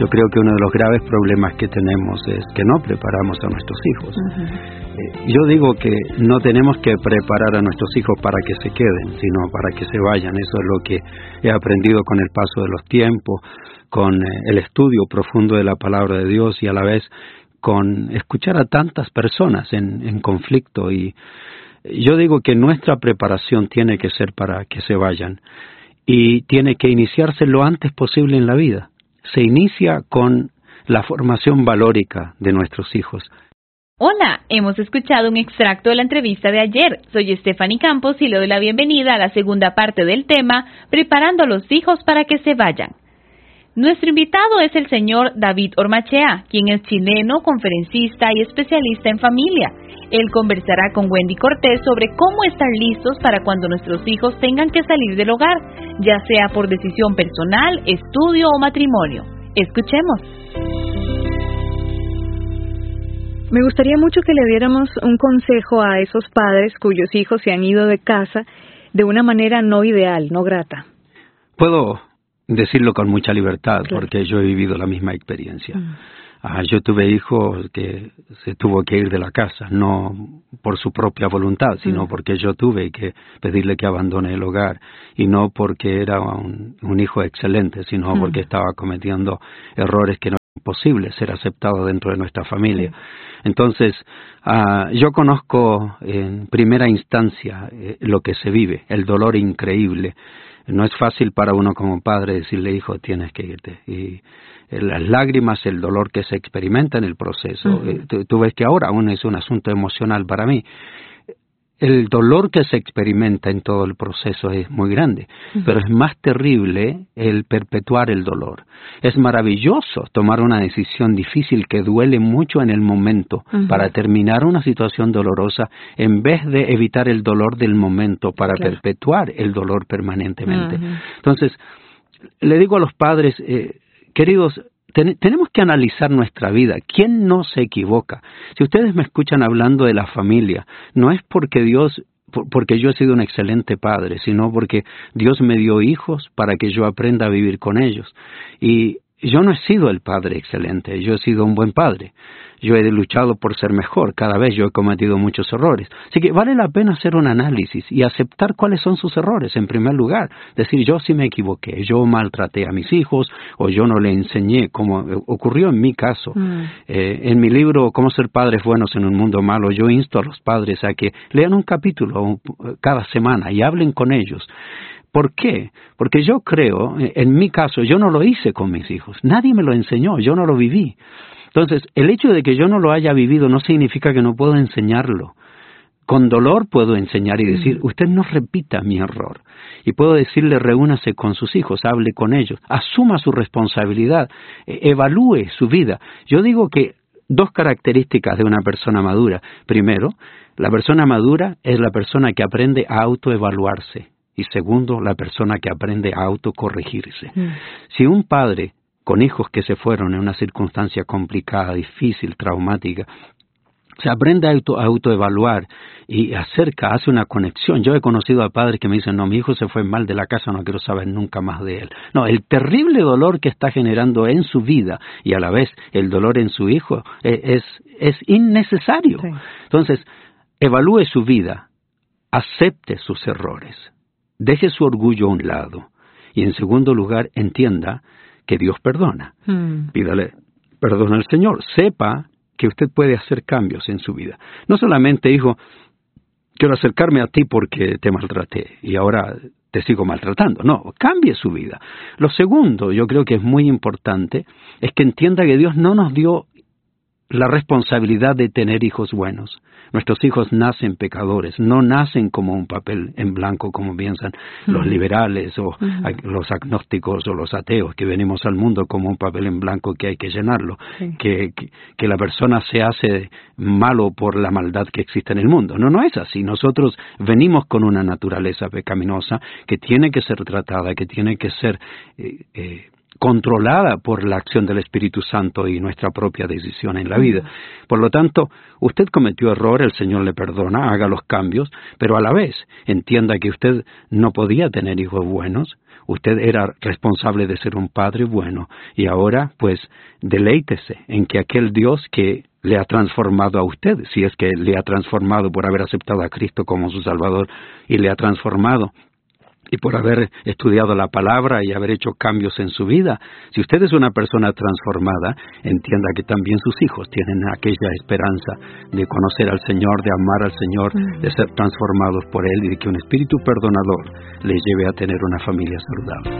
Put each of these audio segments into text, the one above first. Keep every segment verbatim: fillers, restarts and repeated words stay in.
Yo creo que uno de los graves problemas que tenemos es que no preparamos a nuestros hijos. Uh-huh. Eh, yo digo que no tenemos que preparar a nuestros hijos para que se queden, sino para que se vayan. Eso es lo que he aprendido con el paso de los tiempos, con eh, el estudio profundo de la palabra de Dios y a la vez con escuchar a tantas personas en, en conflicto. Y yo digo que nuestra preparación tiene que ser para que se vayan y tiene que iniciarse lo antes posible en la vida. Se inicia con la formación valórica de nuestros hijos. Hola, hemos escuchado un extracto de la entrevista de ayer. Soy Stephanie Campos y le doy la bienvenida a la segunda parte del tema, Preparando a los hijos para que se vayan. Nuestro invitado es el señor David Ormachea, quien es chileno, conferencista y especialista en familia. Él conversará con Wendy Cortés sobre cómo estar listos para cuando nuestros hijos tengan que salir del hogar, ya sea por decisión personal, estudio o matrimonio. Escuchemos. Me gustaría mucho que le diéramos un consejo a esos padres cuyos hijos se han ido de casa de una manera no ideal, no grata. Puedo decirlo con mucha libertad, claro, porque yo he vivido la misma experiencia. Mm. Ah, yo tuve hijos que se tuvo que ir de la casa, no por su propia voluntad, sino mm. porque yo tuve que pedirle que abandone el hogar, y no porque era un, un hijo excelente, sino mm. porque estaba cometiendo errores que no eran posibles ser aceptados dentro de nuestra familia. Mm. Entonces, ah, yo conozco en primera instancia eh, lo que se vive, el dolor increíble. No es fácil para uno como padre decirle, hijo, tienes que irte. Y las lágrimas, el dolor que se experimenta en el proceso. Uh-huh. Eh, tú, tú ves que ahora aún es un asunto emocional para mí. El dolor que se experimenta en todo el proceso es muy grande, uh-huh. pero es más terrible el perpetuar el dolor. Es maravilloso tomar una decisión difícil que duele mucho en el momento uh-huh. para terminar una situación dolorosa, en vez de evitar el dolor del momento para claro. perpetuar el dolor permanentemente. Uh-huh. Entonces, le digo a los padres, eh, queridos, Ten, tenemos que analizar nuestra vida. ¿Quién no se equivoca? Si ustedes me escuchan hablando de la familia, no es porque Dios, por, porque yo he sido un excelente padre, sino porque Dios me dio hijos para que yo aprenda a vivir con ellos. Y yo no he sido el padre excelente, yo he sido un buen padre. Yo he luchado por ser mejor, cada vez yo he cometido muchos errores. Así que vale la pena hacer un análisis y aceptar cuáles son sus errores, en primer lugar. Decir, yo sí me equivoqué, yo maltraté a mis hijos, o yo no le enseñé, como ocurrió en mi caso. Mm. Eh, en mi libro, Cómo ser padres buenos en un mundo malo, yo insto a los padres a que lean un capítulo cada semana y hablen con ellos. ¿Por qué? Porque yo creo, en mi caso, yo no lo hice con mis hijos. Nadie me lo enseñó, yo no lo viví. Entonces, el hecho de que yo no lo haya vivido no significa que no puedo enseñarlo. Con dolor puedo enseñar y decir, usted no repita mi error. Y puedo decirle, reúnase con sus hijos, hable con ellos, asuma su responsabilidad, evalúe su vida. Yo digo que dos características de una persona madura. Primero, la persona madura es la persona que aprende a autoevaluarse. Y segundo, la persona que aprende a autocorregirse. Mm. Si un padre con hijos que se fueron en una circunstancia complicada, difícil, traumática, se aprende a, auto, a autoevaluar y acerca, hace una conexión. Yo he conocido a padres que me dicen, no, mi hijo se fue mal de la casa, no quiero saber nunca más de él. No, el terrible dolor que está generando en su vida y a la vez el dolor en su hijo es, es innecesario. Sí. Entonces, evalúe su vida, acepte sus errores, deje su orgullo a un lado y en segundo lugar entienda que Dios perdona. Hmm. Pídale perdón al Señor. Sepa que usted puede hacer cambios en su vida. No solamente dijo, quiero acercarme a ti porque te maltraté y ahora te sigo maltratando. No, cambie su vida. Lo segundo, yo creo que es muy importante, es que entienda que Dios no nos dio la responsabilidad de tener hijos buenos. Nuestros hijos nacen pecadores, no nacen como un papel en blanco como piensan uh-huh. los liberales o uh-huh. los agnósticos o los ateos, que venimos al mundo como un papel en blanco que hay que llenarlo, sí. que, que, que la persona se hace malo por la maldad que existe en el mundo. No, no es así. Nosotros venimos con una naturaleza pecaminosa que tiene que ser tratada, que tiene que ser eh, eh, controlada por la acción del Espíritu Santo y nuestra propia decisión en la vida. Por lo tanto, usted cometió error, el Señor le perdona, haga los cambios, pero a la vez entienda que usted no podía tener hijos buenos, usted era responsable de ser un padre bueno, y ahora, pues, deleítese en que aquel Dios que le ha transformado a usted, si es que le ha transformado por haber aceptado a Cristo como su Salvador, y le ha transformado, y por haber estudiado la palabra y haber hecho cambios en su vida. Si usted es una persona transformada, entienda que también sus hijos tienen aquella esperanza de conocer al Señor, de amar al Señor, uh-huh. de ser transformados por Él y de que un espíritu perdonador les lleve a tener una familia saludable.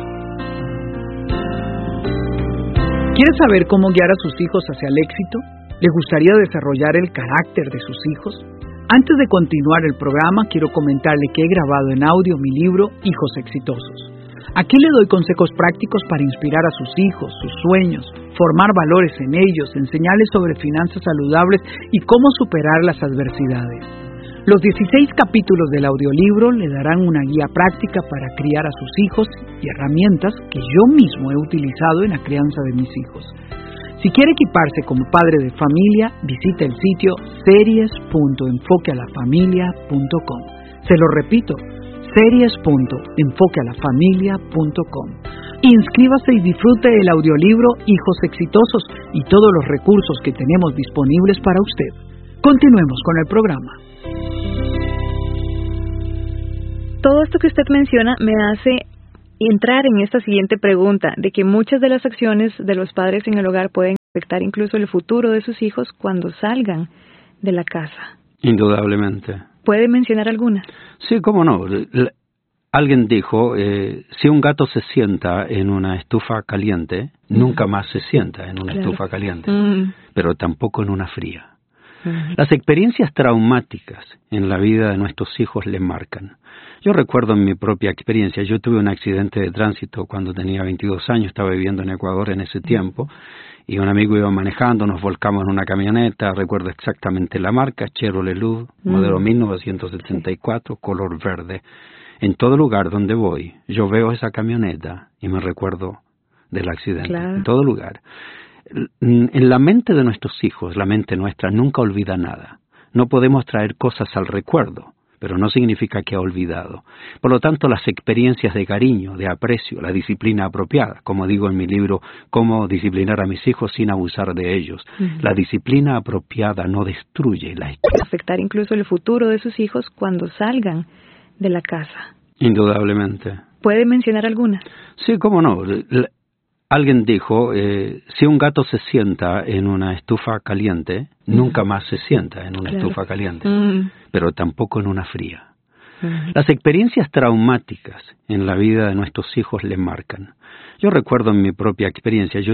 ¿Quiere saber cómo guiar a sus hijos hacia el éxito? ¿Le gustaría desarrollar el carácter de sus hijos? Antes de continuar el programa, quiero comentarle que he grabado en audio mi libro Hijos Exitosos. Aquí le doy consejos prácticos para inspirar a sus hijos, sus sueños, formar valores en ellos, enseñarles sobre finanzas saludables y cómo superar las adversidades. Los dieciséis capítulos del audiolibro le darán una guía práctica para criar a sus hijos y herramientas que yo mismo he utilizado en la crianza de mis hijos. Si quiere equiparse como padre de familia, visite el sitio series punto enfoque a la familia punto com. Se lo repito, series punto enfoque a la familia punto com. Inscríbase y disfrute el audiolibro Hijos Exitosos y todos los recursos que tenemos disponibles para usted. Continuemos con el programa. Todo esto que usted menciona me hace entrar en esta siguiente pregunta, de que muchas de las acciones de los padres en el hogar pueden afectar incluso el futuro de sus hijos cuando salgan de la casa. Indudablemente. ¿Puede mencionar alguna? Sí, cómo no. Alguien dijo, eh, si un gato se sienta en una estufa caliente, uh-huh. nunca más se sienta en una claro. estufa caliente, uh-huh. pero tampoco en una fría. Uh-huh. Las experiencias traumáticas en la vida de nuestros hijos le marcan. Yo recuerdo en mi propia experiencia, yo tuve un accidente de tránsito cuando tenía veintidós años, estaba viviendo en Ecuador en ese tiempo, y un amigo iba manejando, nos volcamos en una camioneta, recuerdo exactamente la marca, Chevrolet Luz, mm. modelo mil novecientos setenta y cuatro, color verde. En todo lugar donde voy, yo veo esa camioneta y me recuerdo del accidente, claro. en todo lugar. En la mente de nuestros hijos, la mente nuestra nunca olvida nada. No podemos traer cosas al recuerdo, pero no significa que ha olvidado. Por lo tanto, las experiencias de cariño, de aprecio, la disciplina apropiada, como digo en mi libro, Cómo disciplinar a mis hijos sin abusar de ellos. Uh-huh. La disciplina apropiada no destruye la puede afectar incluso el futuro de sus hijos cuando salgan de la casa. Indudablemente. ¿Puede mencionar alguna? Sí, cómo no. Alguien dijo, eh, si un gato se sienta en una estufa caliente, uh-huh. nunca más se sienta en una claro. estufa caliente, uh-huh. pero tampoco en una fría. Uh-huh. Las experiencias traumáticas en la vida de nuestros hijos le marcan. Yo recuerdo en mi propia experiencia, yo